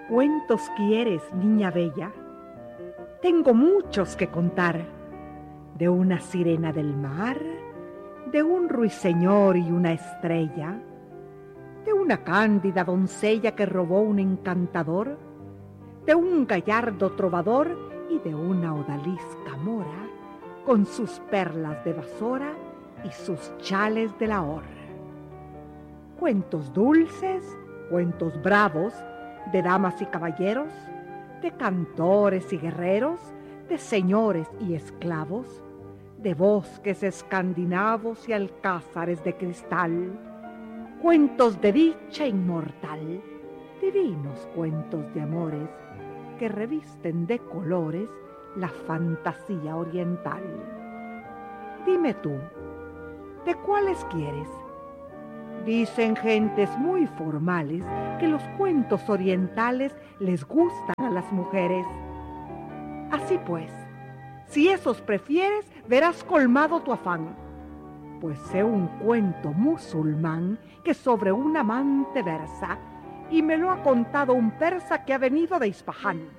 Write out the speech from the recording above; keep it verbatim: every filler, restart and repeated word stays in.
cuentos quieres, niña bella? Tengo muchos que contar, de una sirena del mar, de un ruiseñor y una estrella, de una cándida doncella que robó un encantador, de un gallardo trovador y de una odalisca mora, con sus perlas de Basora y sus chales de Lahore. Cuentos dulces, cuentos bravos, de damas y caballeros, de cantores y guerreros, de señores y esclavos, de bosques escandinavos y alcázares de cristal, cuentos de dicha inmortal, divinos cuentos de amores que revisten de colores la fantasía oriental. Dime tú, ¿de cuáles quieres? Dicen gentes muy formales que los cuentos orientales les gustan a las mujeres. Así pues, si esos prefieres, verás colmado tu afán, pues sé un cuento musulmán que sobre un amante versa, y me lo ha contado un persa que ha venido de Isfahán.